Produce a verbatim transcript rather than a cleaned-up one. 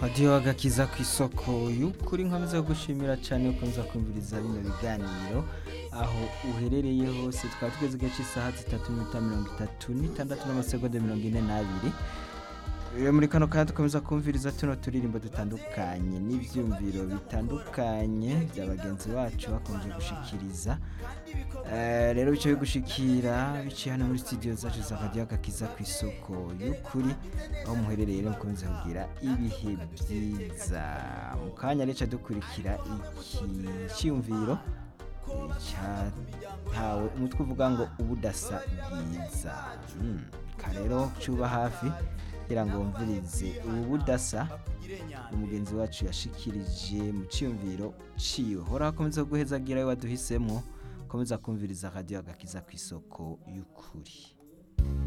radiyo agakiza ku isoko y'ukuri nkomeza gushimira cyane ukunza kumviriza bino biganiro aho uherereye hose twari tugeze gace isaha zitatu n'iminota mirongo itatu n'itandatu n'amasegonda mirongo ine n'abiri muri kano kandi dukomeza kumviriza tuno turirimbo dutandukanye n'ibyumviro bitandukanye bya bagenzi bacu bakunze gushikiriza rero bice bigushikira biciye hano muri studio zacu za radiyo agakiza ku isoko y'ukuri aho muherereye rero mukomeza kugira ibihe byiza mu kanya rero dukurikira iki cyumviro cyatawe umutwe uvuga ngo ubudasa bwiza karero cyuba hafi kugira ngo wumvirize ubu budasa umugenzi wacu yashikirije mu cyumviro ciwe hora akomeza guhezagira we waduhisemo komeza kumviriza radiyo agakiza ku isoko y'ukuri.